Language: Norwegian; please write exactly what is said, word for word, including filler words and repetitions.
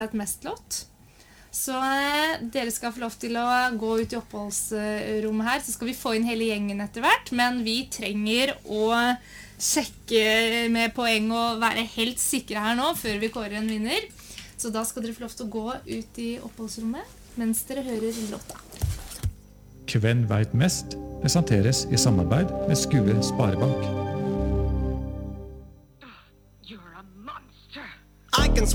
et mest-låt. Så eh, dere skal få lov til å gå ut i oppholdsrommet her, så skal vi få inn hele gjengen etter hvert, men vi trenger å sjekke med poeng og være helt sikre her nå, før vi kårer en vinner. Så da skal dere få lov til å gå ut i oppholdsrommet, mens dere hører låta. Hvem vet mest presenteres i samarbeid med Skue Sparebank.